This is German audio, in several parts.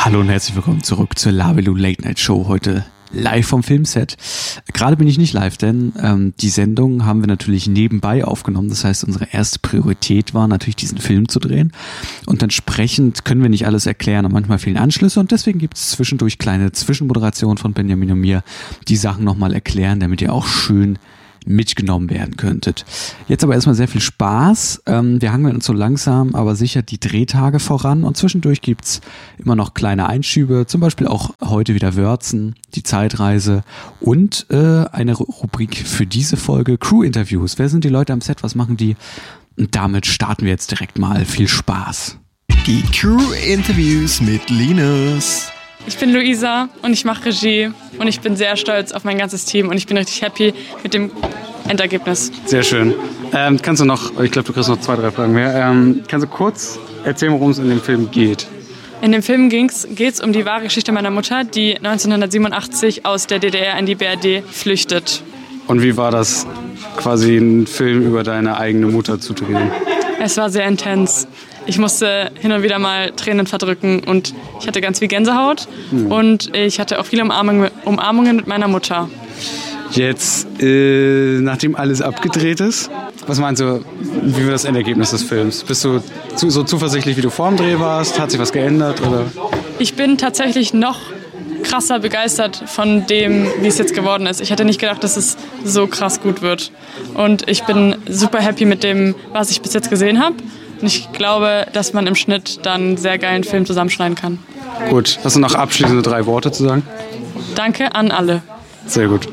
Hallo und herzlich willkommen zurück zur Labelu Late Night Show, heute live vom Filmset. Gerade bin ich nicht live, denn die Sendung haben wir natürlich nebenbei aufgenommen. Das heißt, unsere erste Priorität war natürlich, diesen Film zu drehen. Und entsprechend können wir nicht alles erklären und manchmal fehlen Anschlüsse. Und deswegen gibt es zwischendurch kleine Zwischenmoderationen von Benjamin und mir, die Sachen nochmal erklären, damit ihr auch schön mitgenommen werden könntet. Jetzt aber erstmal sehr viel Spaß. Wir hangeln uns so langsam, aber sicher die Drehtage voran und zwischendurch gibt's immer noch kleine Einschübe, zum Beispiel auch heute wieder Wörzen, die Zeitreise und eine Rubrik für diese Folge, Crew-Interviews. Wer sind die Leute am Set? Was machen die? Und damit starten wir jetzt direkt mal. Viel Spaß. Die Crew-Interviews mit Linus. Ich bin Luisa und ich mache Regie und ich bin sehr stolz auf mein ganzes Team und ich bin richtig happy mit dem Endergebnis. Sehr schön. Kannst du noch, ich glaube, du kriegst noch 2, 3 Fragen mehr. Kannst du kurz erzählen, worum es in dem Film geht? In dem Film geht's um die wahre Geschichte meiner Mutter, die 1987 aus der DDR in die BRD flüchtet. Und wie war das, quasi einen Film über deine eigene Mutter zu drehen? Es war sehr intens. Ich musste hin und wieder mal Tränen verdrücken und ich hatte ganz viel Gänsehaut und ich hatte auch viele Umarmungen mit meiner Mutter. Jetzt, nachdem alles abgedreht ist, was meinst du, wie wird das Endergebnis des Films? Bist du so zuversichtlich, wie du vor dem Dreh warst? Hat sich was geändert? Oder? Ich bin tatsächlich noch krasser begeistert von dem, wie es jetzt geworden ist. Ich hätte nicht gedacht, dass es so krass gut wird. Und ich bin super happy mit dem, was ich bis jetzt gesehen habe. Und ich glaube, dass man im Schnitt dann einen sehr geilen Film zusammenschneiden kann. Gut, hast du noch abschließende 3 Worte zu sagen? Danke an alle. Sehr gut.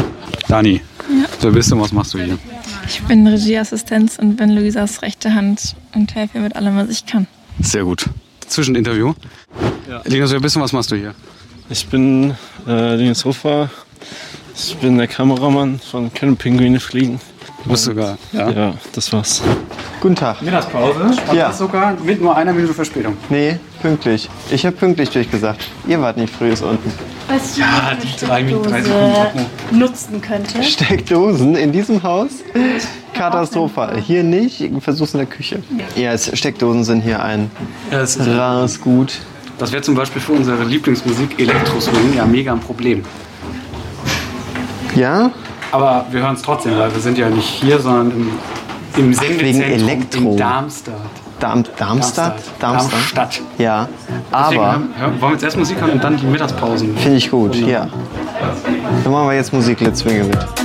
Dani, ja. Wer bist du und was machst du hier? Ich bin Regieassistenz und bin Luisas rechte Hand und helfe ihr mit allem, was ich kann. Sehr gut. Zwischeninterview. Ja. Linus, wer bist du und was machst du hier? Ich bin Linus Hofer. Ich bin der Kameramann von Können Pinguine fliegen. Du bist sogar, ja? Ja, das war's. Guten Tag. Mittagspause? Ja. Sogar mit nur 1 Minute Verspätung. Nee, pünktlich. Ich habe pünktlich durchgesagt. Ihr wart nicht früh unten. Weißt du, Ja, die 3 Minuten 30 Sekunden. nutzen könnte? Steckdosen in diesem Haus? Katastrophal. Hier nicht, ich versuch's in der Küche. Ja, Steckdosen sind hier ein rares Gut. Das wäre zum Beispiel für unsere Lieblingsmusik Elektroswing ja mega ein Problem. Ja? Aber wir hören es trotzdem, weil wir sind ja nicht hier, sondern im Sendezentrum Elektro. in Darmstadt. Darmstadt? Ja. Aber Wollen wir jetzt erst Musik hören und dann die Mittagspausen? finde ich gut, ja. Dann machen wir jetzt Musik, Let's Swing mit.